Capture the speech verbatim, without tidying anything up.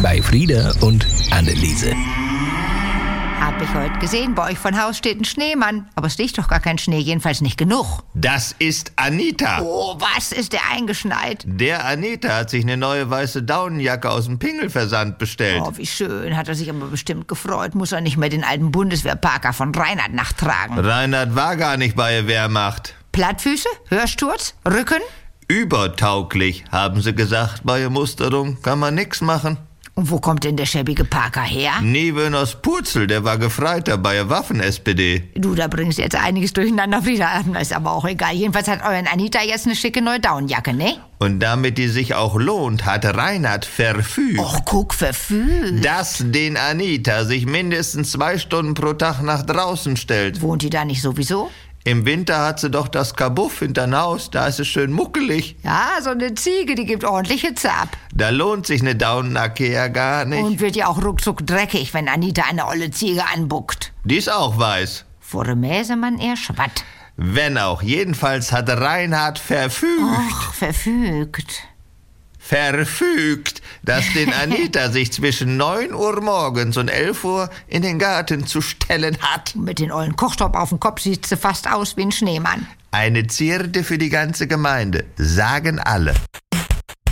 bei Frieda und Anneliese. Hab ich heute gesehen, bei euch von Haus steht ein Schneemann. Aber es liegt doch gar kein Schnee, jedenfalls nicht genug. Das ist Anita. Oh, was ist der eingeschneit? Der Anita hat sich eine neue weiße Daunenjacke aus dem Pingelversand bestellt. Oh, wie schön, hat er sich aber bestimmt gefreut. Muss er nicht mehr den alten Bundeswehrparker von Reinhard nachtragen. Reinhard war gar nicht bei der Wehrmacht. Plattfüße, Hörsturz, Rücken? Übertauglich, haben sie gesagt, bei der Musterung. Kann man nix machen. Und wo kommt denn der schäbige Parker her? Niewen aus Purzel, der war Gefreiter bei der Waffen-S P D. Du, da bringst jetzt einiges durcheinander, Frieda. Das ist aber auch egal. Jedenfalls hat euren Anita jetzt eine schicke neue Daunenjacke, ne? Und damit die sich auch lohnt, hat Reinhard verfügt, Och, guck, verfügt. dass den Anita sich mindestens zwei Stunden pro Tag nach draußen stellt. Wohnt die da nicht sowieso? Im Winter hat sie doch das Kabuff hinterm Haus, da ist es schön muckelig. Ja, so eine Ziege, die gibt ordentliche Zap. Da lohnt sich eine Daunenjacke ja gar nicht. Und wird ja auch ruckzuck dreckig, wenn Anita eine olle Ziege anbuckt. Die ist auch weiß. Vor dem Mäsemann eher schwatt. Wenn auch, jedenfalls hat Reinhard verfügt, Och, verfügt. verfügt, dass den Anita sich zwischen neun Uhr morgens und elf Uhr in den Garten zu stellen hat. Mit den ollen Kochstopp auf dem Kopf sieht sie fast aus wie ein Schneemann. Eine Zierde für die ganze Gemeinde, sagen alle.